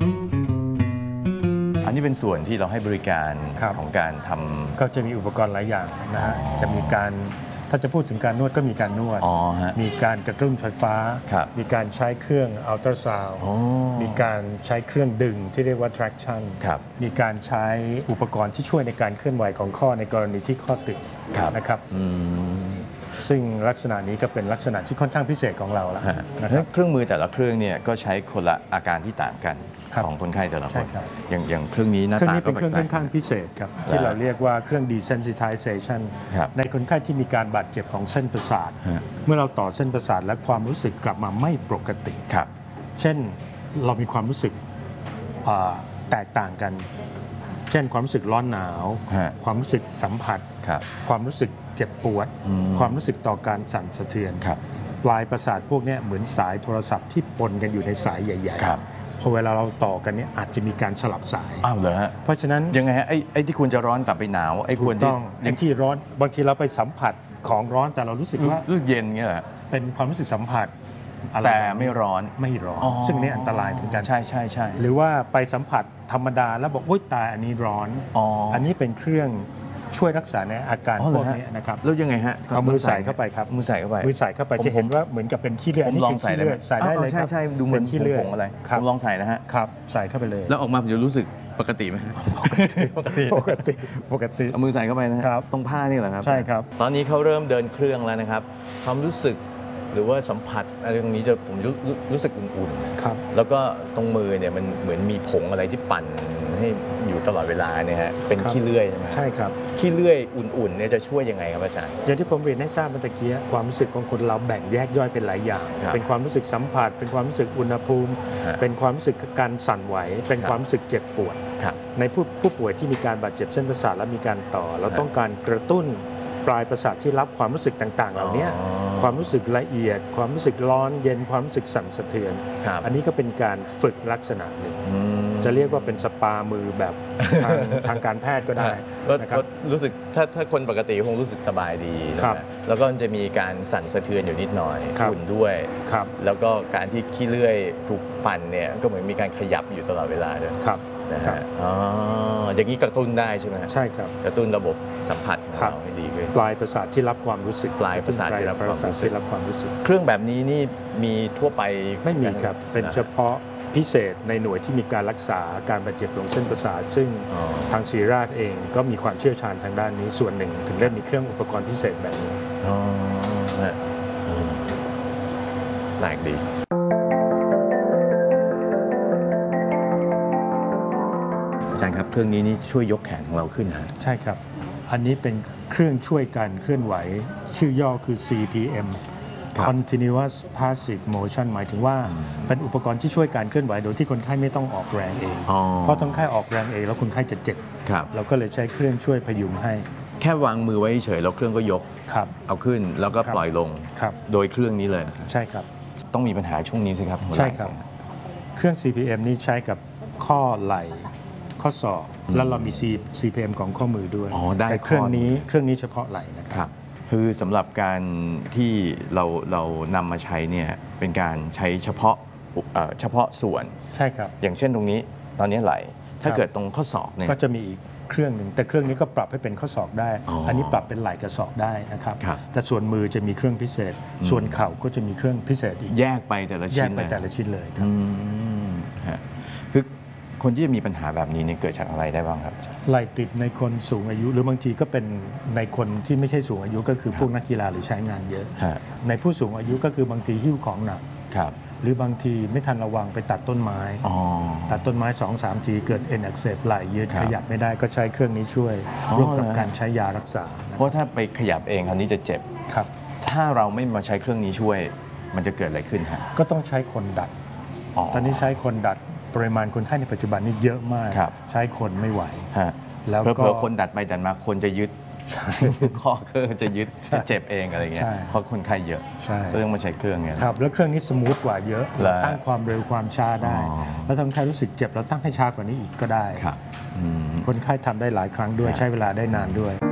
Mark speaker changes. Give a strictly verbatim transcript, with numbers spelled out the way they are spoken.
Speaker 1: อันนี้เป็นส่วนที่เราให้บริการของการทำ
Speaker 2: ก็จะมีอุปกรณ์หลายอย่างนะฮะจะมีการถ้าจะพูดถึงการนวดก็มีการนวดมีการกระตุ้นไฟฟ้ามีการใช้เครื่องอัลตราซาวด์มีการใช้เครื่องดึงที่เรียกว่า traction มีการใช้อุปกรณ์ที่ช่วยในการเคลื่อนไหวของข้อในกรณีที่ข้อตึงนะครับซึ่งลักษณะนี้ก็เป็นลักษณะที่ค่อนข้างพิเศษของเราแล้วนะครับ
Speaker 1: เครื่องมือแต่ละเครื่องเนี่ยก็ใช้คนละอาการที่ต่างกันของคนไข้แต่ละคนอย่างอย่างเครื่องนี้หน้าตาก็เป็นเครื่อง
Speaker 2: ค่อนข้างพิเศษครับที่เราเรียกว่าเครื่อง desensitization ในคนไข้ที่มีการบาดเจ็บของเส้นประสาทเมื่อเราต่อเส้นประสาทและความรู้สึกกลับมาไม่ปกติเช่นเรามีความรู้สึกแตกต่างกันเช่นความรู้สึกร้อนหนาวความรู้สึกสัมผัสความรู้สึกเจ็บปวดความรู้สึกต่อการสั่นสะเทือนปลายประสาทพวกนี้เหมือนสายโทรศัพท์ที่ปนกันอยู่ในสายใหญ่ๆพอเวลาเราต่อกันเนี่ยอาจจะมีการสลับสาย
Speaker 1: อ้าวเหรอฮะ
Speaker 2: เพราะฉะนั้น
Speaker 1: ยังไงฮะไอ้ไอ้ที่ควรจะร้อนกลับไปหนาวไอ้ควรที่
Speaker 2: อย่างที่ร้อนบางทีเราไปสัมผัสของร้อนแต่เรารู้สึกว่า
Speaker 1: รู้สึกเย็นเงี้ย
Speaker 2: เป็นความรู้สึกสัมผัส
Speaker 1: แต่ไม่ร้อน
Speaker 2: ไม่ร้อนซึ่งนี่อันตรายเหมือนกัน
Speaker 1: ใช่ใช่ใช่
Speaker 2: หรือว่าไปสัมผัสธรรมดาแล้วบอกโอ๊ยตายอันนี้ร้อนอันนี้เป็นเครื่องช่วยรักษาในอาการพวกนี้นะครับ
Speaker 1: แล้วยังไงฮะ
Speaker 2: เอามือใส่เข้าไปครับ
Speaker 1: มือใส่เข้าไป
Speaker 2: มือใส่เข้าไปจะเห็นว่าเหมือนกับเป็นขี้เลือด
Speaker 1: ผมลองใส่ได้
Speaker 2: ใส่ได้เลย
Speaker 1: ใช่ใช่ดูเหมือนขี้เลือดอะไรผมลองใส่นะฮะ
Speaker 2: ครับใส่เข้าไปเลย
Speaker 1: แล้วออกมาผมจะรู้สึกปกติไหม
Speaker 2: ปกติปกติปกติปกติ
Speaker 1: เอามือใส่เข้าไปนะครับตรงผ้านี่เหรอครับ
Speaker 2: ใช่ครับ
Speaker 1: ตอนนี้เขาเริ่มเดินเครื่องแล้วนะครับความรู้สึกหรือว่าสัมผัสอะไรตรงนี้จะผมรู้รู้สึกอุ่น
Speaker 2: ๆครับ
Speaker 1: แล้วก็ตรงมือเนี่ยมันเหมือนมีผงอะไรที่ปั่นให้อยู่ตลอดเวลาเนี่ยฮะเป็นขี้เลื่อยใช่ไหม
Speaker 2: ใช่ครับ
Speaker 1: ขี้เลื่อยอุ่นๆเนี่ยจะช่วยยังไงครับอาจารย์
Speaker 2: อย่างที่ผมเรียนให้ทราบเมื่อกี้ความรู้สึกของคนเราแบ่งแยกย่อยเป็นหลายอย่างเป็นความรู้สึกสัมผัสเป็นความรู้สึกอุณหภูมิเป็นความรู้สึกการสั่นไหวเป็นความรู้สึกเจ็บปวดในผู้ผู้ป่วยที่มีการบาดเจ็บเส้นประสาทและมีการต่อเราต้องการกระตุ้นปลายประสาทที่รับความรู้สึกต่างๆเหล่านี้ความรู้สึกละเอียดความรู้สึกร้อนเย็นความรู้สึกสั่นสะเทือนอันนี้ก็เป็นการฝึกลักษณะหนึ่งจะเรียกว่าเป็นสปามือแบบทางทางการแพทย์ก็ได้
Speaker 1: นะครับรู้สึกถ้าถ้าคนปกติคงรู้สึกสบายดีแล้วก็จะมีการสั่นสะเทือนอยู่นิดหน่อยอุ่นด้วยแล้วก็การที่ขี้เลื่อยถูกปั่นเนี่ยก็เหมือนมีการขยับอยู่ตลอดเวลาด้วยนะฮะอ๋ออย่างนี้กระตุ้นได้ใช่ไหม
Speaker 2: ใช่ครับ
Speaker 1: กระตุ้นระบบสัมผัสของเราให้ดีขึ้น
Speaker 2: ปลายประสาทที่รับความรู้สึก
Speaker 1: ปลายประสาทที่รับความรู้สึก
Speaker 2: รับความรู้สึก
Speaker 1: เครื่องแบบนี้นี่มีทั่วไป
Speaker 2: ไม่มีครับเป็นเฉพาะพิเศษในหน่วยที่มีการรักษาการบาดเจ็บของเส้นประสาทซึ่งทางศิริราชเองก็มีความเชี่ยวชาญทางด้านนี้ส่วนหนึ่งถึงได้มีเครื่องอุปกรณ์พิเศษแบบนี้
Speaker 1: อ๋อแปลกดีอาจารย์ครับเครื่องนี้นี่ช่วยยกแขนของเราขึ้นฮะ
Speaker 2: ใช่ครับอันนี้เป็นเครื่องช่วยการเคลื่อนไหวชื่อย่อคือ ซี พี เอ็ม Continuous Passive Motion หมายถึงว่าเป็นอุปกรณ์ที่ช่วยการเคลื่อนไหวโดยที่คนไข้ไม่ต้องออกแรงเองเพราะคนไข้ออกแรงเองแล้วคนไข้จะเจ็บเราก็เลยใช้เครื่องช่วยพยุงให้
Speaker 1: แค่วางมือไว้เฉยแล้วเครื่องก็ยกเอาขึ้นแล้วก็ปล่อยลงโดยเครื่องนี้เลย
Speaker 2: ใช่ครับ
Speaker 1: ต้องมีปัญหาช่วงนี้สิครับ
Speaker 2: ใช่ครับเครื่อง ซี พี เอ็ม นี้ใช้กับข้อไหล่ข้อศอกแล้วเรามี ซี พี เอ็ม ของข้อมือด้วยแต่เครื่องนี้เครื่องนี้เฉพาะไหล่นะครับ
Speaker 1: คือสำหรับการที่เราเรานำมาใช้เนี่ยเป็นการใช้เฉพาะเฉพาะส่วน
Speaker 2: ใช่ครับ
Speaker 1: อย่างเช่นตรงนี้ตอนนี้ไหล่ถ้าเกิดตรงข้อศอกเนี่ย
Speaker 2: ก็จะมีอีกเครื่องหนึ่งแต่เครื่องนี้ก็ปรับให้เป็นข้อศอกได้ อ, อันนี้ปรับเป็นไหล่กับศอกได้นะครับแต่ส่วนมือจะมีเครื่องพิเศษส่วนเข่าก็จะมีเครื่องพิเศษอีก
Speaker 1: แยกไปแต่ละชิ้น
Speaker 2: แยกไปแต่ละชิ้นเลยครับ
Speaker 1: คือคนที่จะมีปัญหาแบบนี้เนี่ยเกิดจากอะไรได้บ้างครับ
Speaker 2: ไหล่ติดในคนสูงอายุหรือบางทีก็เป็นในคนที่ไม่ใช่สูงอายุก็คือพวกนักกีฬาหรือใช้งานเยอะในผู้สูงอายุก็คือบางทีหิ้วของหนักหรือบางทีไม่ทันระวังไปตัดต้นไม้ตัดต้นไม้ สองสาม ทีเกิดเอ็นอักเสบไหล่ยืดขยับไม่ได้ก็ใช้เครื่องนี้ช่วยร่วมกับการใช้ยารักษา
Speaker 1: เพราะถ้าไปขยับเองคราวนี้จะเจ็บ
Speaker 2: ครับ
Speaker 1: ถ้าเราไม่มาใช้เครื่องนี้ช่วยมันจะเกิดอะไรขึ้นฮะ
Speaker 2: ก็ต้องใช้คนดัดตอนนี้ใช้คนดัดปริมาณคนไข้ในปัจจุบันนี้เยอะมากใช้คนไม่ไหว
Speaker 1: แล้วก็คนดัดไปดัดมาคนจะยึดข้อเครื่องจะยึดจะเจ็บเองอะไรเงี้ยเพราะคนไข้เยอะก็ต้องมาใช้เครื่องเงี้ย
Speaker 2: ครับแล้วเครื่องนี้สมูทกว่าเยอะตั้งความเร็วความช้าได้แล้วทำให้รู้สึกเจ็บเราตั้งให้ช้ากว่านี้อีกก็ได้คนไข้ทำได้หลายครั้งด้วยใช้เวลาได้นานด้วย